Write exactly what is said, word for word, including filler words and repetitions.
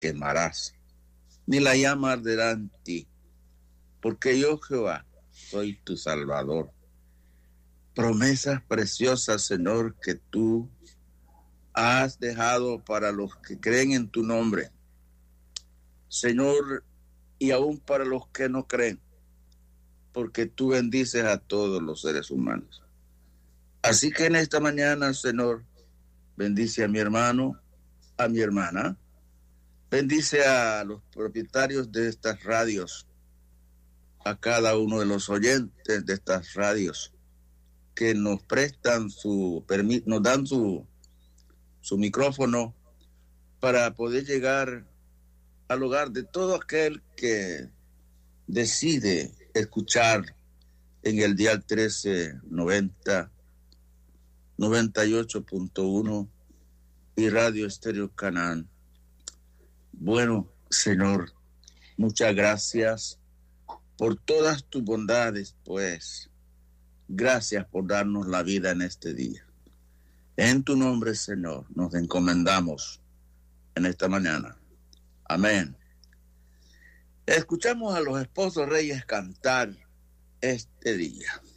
quemarás, ni la llama arderá en ti, porque yo, Jehová, soy tu Salvador. Promesas preciosas, Señor, que tú has dejado para los que creen en tu nombre, Señor, y aún para los que no creen, porque tú bendices a todos los seres humanos. Así que en esta mañana, Señor, bendice a mi hermano, a mi hermana, bendice a los propietarios de estas radios, a cada uno de los oyentes de estas radios que nos prestan su, nos dan su, su micrófono para poder llegar al hogar de todo aquel que decide escuchar en el dial trece noventa, noventa y ocho punto uno y Radio Estéreo Canaán. Bueno, Señor, muchas gracias por todas tus bondades, pues. Gracias por darnos la vida en este día. En tu nombre, Señor, nos encomendamos en esta mañana. Amén. Escuchamos a los esposos reyes cantar este día.